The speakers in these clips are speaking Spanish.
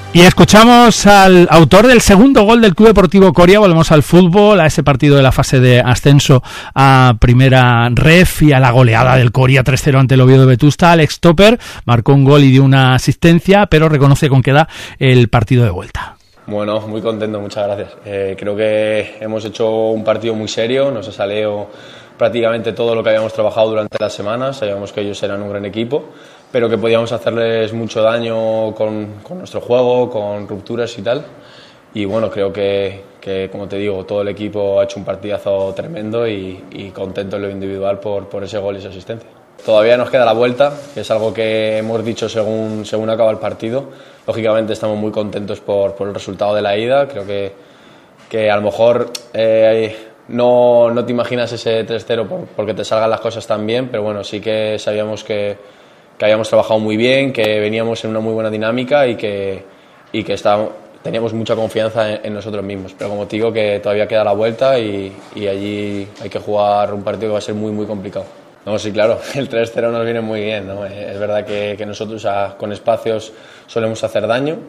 Y escuchamos al autor del segundo gol del Club Deportivo Coria. Volvemos al fútbol, a ese partido de la fase de ascenso a Primera Ref y a la goleada del Coria 3-0 ante el Oviedo de Vetusta. Alex Topper marcó un gol y dio una asistencia, pero reconoce con qué da el partido de vuelta. Bueno, muy contento, muchas gracias. Creo que hemos hecho un partido muy serio, nos ha salido prácticamente todo lo que habíamos trabajado durante las semanas. Sabíamos que ellos eran un gran equipo, pero que podíamos hacerles mucho daño con nuestro juego, con rupturas y tal. Y bueno, creo que como te digo, todo el equipo ha hecho un partidazo tremendo y contento en lo individual por ese gol y esa asistencia. Todavía nos queda la vuelta, que es algo que hemos dicho según acaba el partido. Lógicamente estamos muy contentos por el resultado de la ida. Creo que a lo mejor no te imaginas ese 3-0 porque te salgan las cosas tan bien, pero bueno, sí que sabíamos que habíamos trabajado muy bien, que veníamos en una muy buena dinámica y que teníamos mucha confianza en nosotros mismos. Pero como te digo, que todavía queda la vuelta y allí hay que jugar un partido que va a ser muy, muy complicado. No, sí, claro, el 3-0 nos viene muy bien, ¿no? Es verdad que nosotros con espacios solemos hacer daño.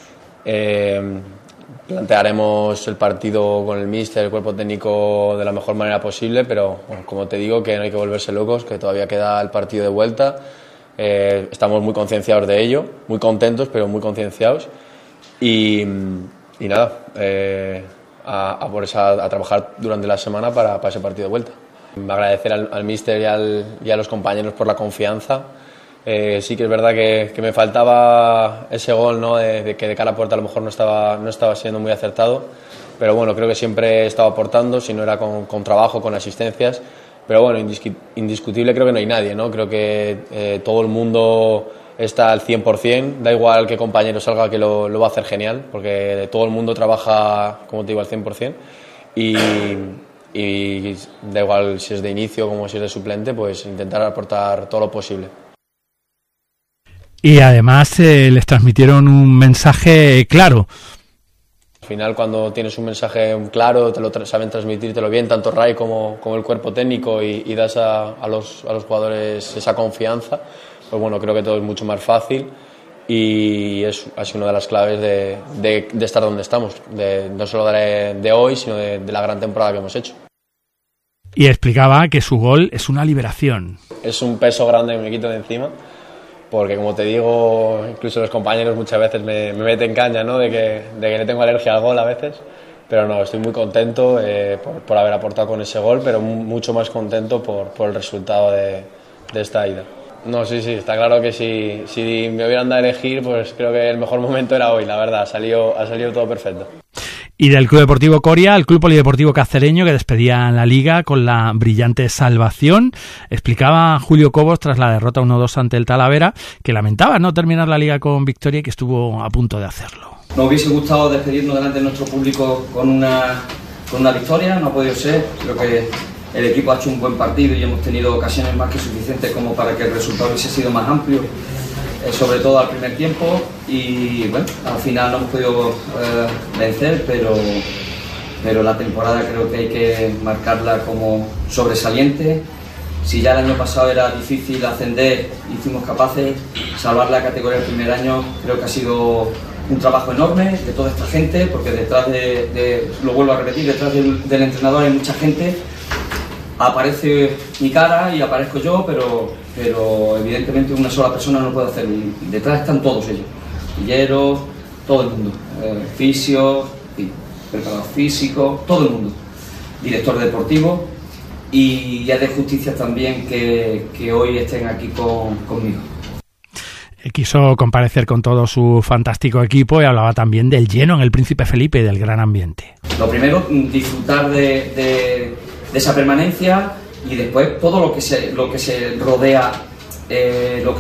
Plantearemos el partido con el míster, el cuerpo técnico de la mejor manera posible, pero bueno, como te digo, que no hay que volverse locos, que todavía queda el partido de vuelta. Estamos muy concienciados de ello, muy contentos, pero muy concienciados. Y nada, a trabajar durante la semana para ese partido de vuelta. Agradecer al míster y a los compañeros por la confianza. Sí que es verdad que me faltaba ese gol, ¿no? de que de cara a puerta a lo mejor no estaba siendo muy acertado, pero bueno, creo que siempre he estado aportando, si no era con trabajo, con asistencias, pero bueno, indiscutible creo que no hay nadie, ¿no? Creo que todo el mundo está al 100%, da igual qué compañero salga que lo va a hacer genial, porque todo el mundo trabaja, como te digo, al 100%, y da igual si es de inicio como si es de suplente, pues intentar aportar todo lo posible. Y además les transmitieron un mensaje claro. Al final, cuando tienes un mensaje claro, saben transmitírtelo bien, tanto Ray como el cuerpo técnico, y das a los jugadores esa confianza, pues bueno, creo que todo es mucho más fácil y ha sido una de las claves de estar donde estamos, no solo de hoy, sino de la gran temporada que hemos hecho. Y explicaba que su gol es una liberación. Es un peso grande que me quito de encima, porque como te digo, incluso los compañeros muchas veces me meten caña, ¿no? de que le tengo alergia al gol a veces, pero no, estoy muy contento por haber aportado con ese gol, pero mucho más contento por el resultado de esta ida. No, sí, está claro que si me hubieran dado a elegir, pues creo que el mejor momento era hoy, la verdad, ha salido todo perfecto. Y del Club Deportivo Coria, el Club Polideportivo Cacereño, que despedía la Liga con la brillante salvación. Explicaba Julio Cobos, tras la derrota 1-2 ante el Talavera, que lamentaba no terminar la Liga con victoria y que estuvo a punto de hacerlo. Nos hubiese gustado despedirnos delante de nuestro público con una victoria, no ha podido ser. Creo que el equipo ha hecho un buen partido y hemos tenido ocasiones más que suficientes como para que el resultado hubiese sido más amplio, sobre todo al primer tiempo, y bueno, al final no hemos podido vencer, pero la temporada creo que hay que marcarla como sobresaliente. Si ya el año pasado era difícil ascender y fuimos capaces, salvar la categoría del primer año, creo que ha sido un trabajo enorme de toda esta gente, porque detrás lo vuelvo a repetir, detrás del entrenador hay mucha gente. Aparece mi cara y aparezco yo, pero evidentemente una sola persona no lo puede hacer. Y detrás están todos ellos, pilleros, todo el mundo, fisios, preparador físico, todo el mundo, director deportivo, y ya de justicia también que hoy estén aquí conmigo. Quiso comparecer con todo su fantástico equipo y hablaba también del lleno en el Príncipe Felipe y del gran ambiente. Lo primero, disfrutar de esa permanencia, y después todo lo que se rodea, lo que